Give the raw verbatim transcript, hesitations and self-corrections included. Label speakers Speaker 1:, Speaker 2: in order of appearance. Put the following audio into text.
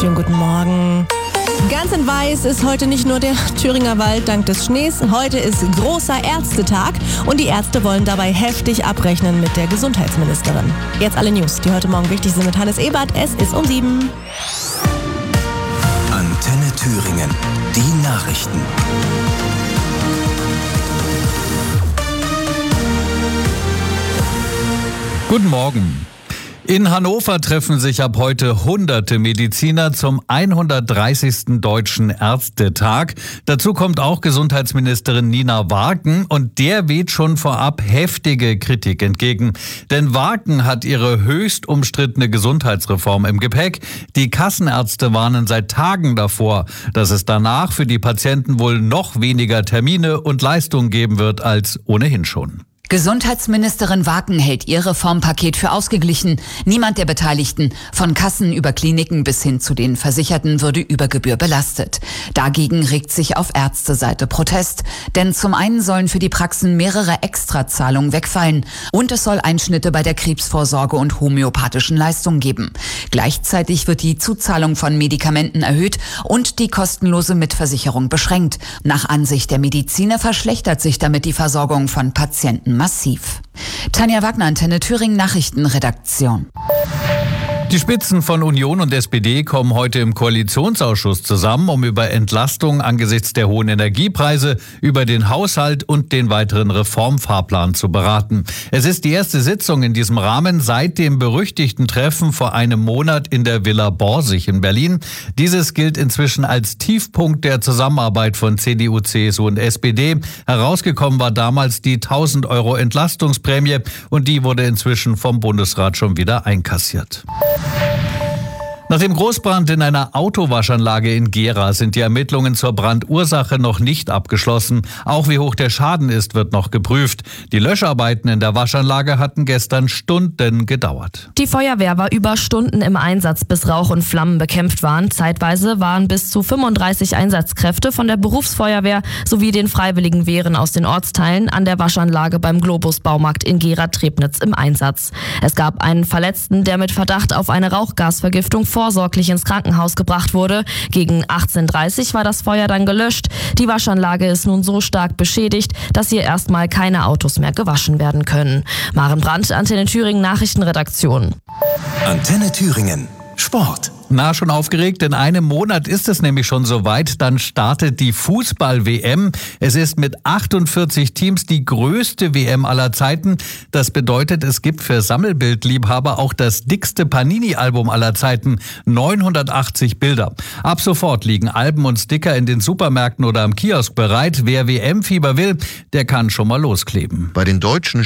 Speaker 1: Schönen guten Morgen. Ganz in Weiß ist heute nicht nur der Thüringer Wald dank des Schnees. Heute ist großer Ärztetag und die Ärzte wollen dabei heftig abrechnen mit der Gesundheitsministerin. Jetzt alle News, die heute Morgen wichtig sind mit Hannes Ebert. Es ist um sieben.
Speaker 2: Antenne Thüringen, die Nachrichten.
Speaker 3: Guten Morgen. In Hannover treffen sich ab heute hunderte Mediziner zum hundertdreißigsten Deutschen Ärztetag. Dazu kommt auch Gesundheitsministerin Nina Warken und der weht schon vorab heftige Kritik entgegen. Denn Warken hat ihre höchst umstrittene Gesundheitsreform im Gepäck. Die Kassenärzte warnen seit Tagen davor, dass es danach für die Patienten wohl noch weniger Termine und Leistungen geben wird als ohnehin schon.
Speaker 4: Gesundheitsministerin Warken hält ihr Reformpaket für ausgeglichen. Niemand der Beteiligten, von Kassen über Kliniken bis hin zu den Versicherten, würde über Gebühr belastet. Dagegen regt sich auf Ärzteseite Protest. Denn zum einen sollen für die Praxen mehrere Extrazahlungen wegfallen und es soll Einschnitte bei der Krebsvorsorge und homöopathischen Leistungen geben. Gleichzeitig wird die Zuzahlung von Medikamenten erhöht und die kostenlose Mitversicherung beschränkt. Nach Ansicht der Mediziner verschlechtert sich damit die Versorgung von Patienten massiv. Tanja Wagner, Antenne Thüringen Nachrichtenredaktion.
Speaker 3: Die Spitzen von Union und S P D kommen heute im Koalitionsausschuss zusammen, um über Entlastung angesichts der hohen Energiepreise, über den Haushalt und den weiteren Reformfahrplan zu beraten. Es ist die erste Sitzung in diesem Rahmen seit dem berüchtigten Treffen vor einem Monat in der Villa Borsig in Berlin. Dieses gilt inzwischen als Tiefpunkt der Zusammenarbeit von C D U, C S U und S P D. Herausgekommen war damals die tausend Euro Entlastungsprämie und die wurde inzwischen vom Bundesrat schon wieder einkassiert. Nach dem Großbrand in einer Autowaschanlage in Gera sind die Ermittlungen zur Brandursache noch nicht abgeschlossen. Auch wie hoch der Schaden ist, wird noch geprüft. Die Löscharbeiten in der Waschanlage hatten gestern Stunden gedauert.
Speaker 1: Die Feuerwehr war über Stunden im Einsatz, bis Rauch und Flammen bekämpft waren. Zeitweise waren bis zu fünfunddreißig Einsatzkräfte von der Berufsfeuerwehr sowie den Freiwilligen Wehren aus den Ortsteilen an der Waschanlage beim Globus Baumarkt in Gera-Trebnitz im Einsatz. Es gab einen Verletzten, der mit Verdacht auf eine Rauchgasvergiftung vorsorglich ins Krankenhaus gebracht wurde. Gegen achtzehn Uhr dreißig war das Feuer dann gelöscht. Die Waschanlage ist nun so stark beschädigt, dass hier erstmal keine Autos mehr gewaschen werden können. Maren Brandt, Antenne Thüringen Nachrichtenredaktion.
Speaker 2: Antenne Thüringen Sport.
Speaker 3: Na, schon aufgeregt? In einem Monat ist es nämlich schon soweit. Dann startet die Fußball-W M. Es ist mit achtundvierzig Teams die größte W M aller Zeiten. Das bedeutet, es gibt für Sammelbildliebhaber auch das dickste Panini-Album aller Zeiten. neunhundertachtzig Bilder. Ab sofort liegen Alben und Sticker in den Supermärkten oder am Kiosk bereit. Wer W M-Fieber will, der kann schon mal loskleben.
Speaker 5: Bei den deutschen